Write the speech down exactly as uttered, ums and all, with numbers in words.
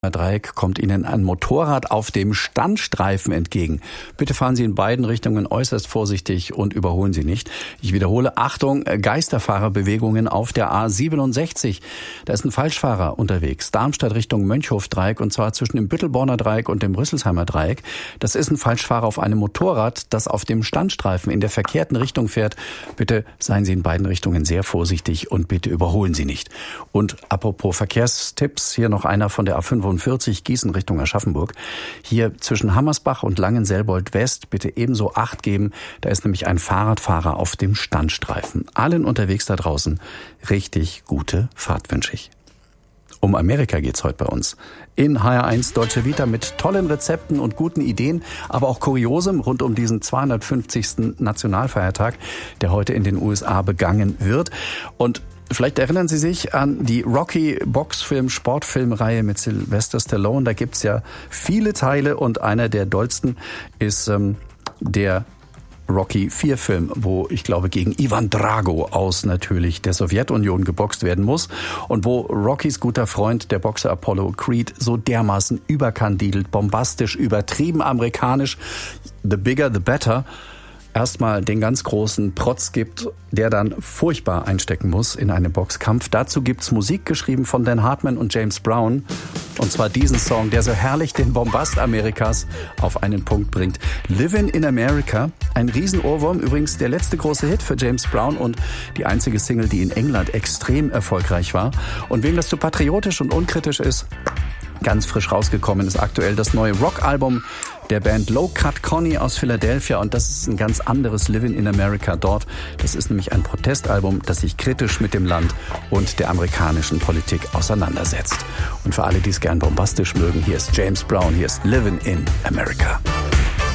Dreieck kommt Ihnen ein Motorrad auf dem Standstreifen entgegen. Bitte fahren Sie in beiden Richtungen äußerst vorsichtig und überholen Sie nicht. Ich wiederhole, Achtung, Geisterfahrerbewegungen auf der A siebenundsechzig. Da ist ein Falschfahrer unterwegs. Darmstadt Richtung Mönchhof-Dreieck, und zwar zwischen dem Büttelborner Dreieck und dem Rüsselsheimer Dreieck. Das ist ein Falschfahrer auf einem Motorrad, das auf dem Standstreifen in der verkehrten Richtung fährt. Bitte seien Sie in beiden Richtungen sehr vorsichtig und bitte überholen Sie nicht. Und apropos Verkehrstipps, hier noch einer von der A fünfundvierzig Gießen Richtung Aschaffenburg. Hier zwischen Hammersbach und Langenselbold West bitte ebenso Acht geben. Da ist nämlich ein Fahrradfahrer auf dem Standstreifen. Allen unterwegs da draußen richtig gute Fahrt wünsche ich. Um Amerika geht's heute bei uns. In H R eins Deutsche Vita mit tollen Rezepten und guten Ideen, aber auch Kuriosem rund um diesen zweihundertfünfzigsten Nationalfeiertag, der heute in den U S A begangen wird. Und vielleicht erinnern Sie sich an die Rocky-Boxfilm-Sportfilmreihe mit Sylvester Stallone. Da gibt's ja viele Teile und einer der dollsten ist ähm, der Rocky vier Film, wo ich glaube gegen Ivan Drago aus natürlich der Sowjetunion geboxt werden muss und wo Rockys guter Freund, der Boxer Apollo Creed, so dermaßen überkandidelt, bombastisch, übertrieben amerikanisch, the bigger the better, erstmal den ganz großen Protz gibt, der dann furchtbar einstecken muss in einem Boxkampf. Dazu gibt's Musik geschrieben von Dan Hartman und James Brown. Und zwar diesen Song, der so herrlich den Bombast Amerikas auf einen Punkt bringt. Livin' in America, ein Riesenohrwurm, übrigens der letzte große Hit für James Brown und die einzige Single, die in England extrem erfolgreich war. Und wem das zu patriotisch und unkritisch ist, ganz frisch rausgekommen ist aktuell das neue Rockalbum der Band Low Cut Connie aus Philadelphia, und das ist ein ganz anderes Livin' in America dort. Das ist nämlich ein Protestalbum, das sich kritisch mit dem Land und der amerikanischen Politik auseinandersetzt. Und für alle, die es gern bombastisch mögen, hier ist James Brown, hier ist Livin' in America.